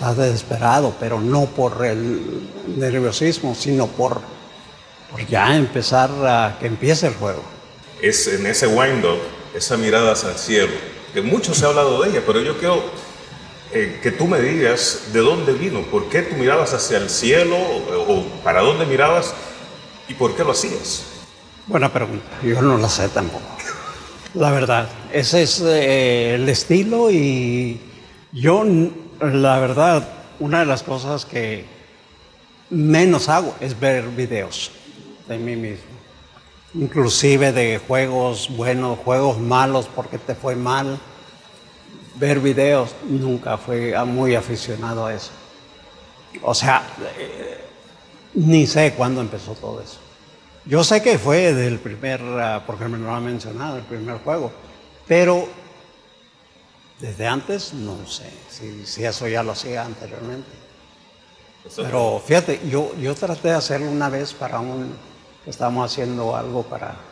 estás desesperado, pero no por el nerviosismo, sino por ya empezar a que empiece el juego. Es en ese wind-up, esa mirada hacia el cielo, que mucho se ha hablado de ella, pero yo quiero que tú me digas de dónde vino, por qué tú mirabas hacia el cielo, o para dónde mirabas y por qué lo hacías. Buena pregunta, yo no la sé tampoco. La verdad, ese es el estilo y yo, la verdad, una de las cosas que menos hago es ver videos de mí mismo. Inclusive de juegos buenos, juegos malos porque te fue mal. Ver videos, nunca fui muy aficionado a eso. O sea, ni sé cuándo empezó todo eso. Yo sé que fue del primer, porque me lo han mencionado, el primer juego, pero desde antes no sé si eso ya lo hacía anteriormente. Pero fíjate, yo traté de hacerlo una vez para que estábamos haciendo algo para